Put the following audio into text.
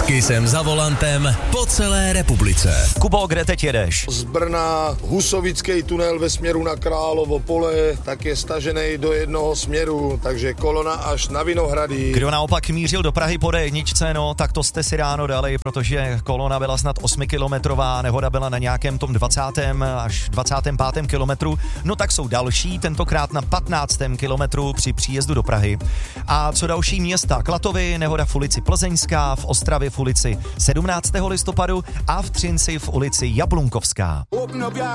Kysem za volantem po celé republice. Kubo, kde teď jedeš? Z Brna Husovický tunel ve směru na Královo pole, tak je stažený do jednoho směru, takže kolona až na Vinohrady. Kdo naopak mířil do Prahy po D1, no tak to jste si ráno dali, protože kolona byla snad 8kilometrová, nehoda byla na nějakém tom 20. až 25. kilometru, no tak jsou další, tentokrát na 15. kilometru při příjezdu do Prahy. A co další města? Klatovy, nehoda v ulici Plzeňská, v Ostravě v ulici 17. listopadu a v Třinci v ulici Jablunkovská.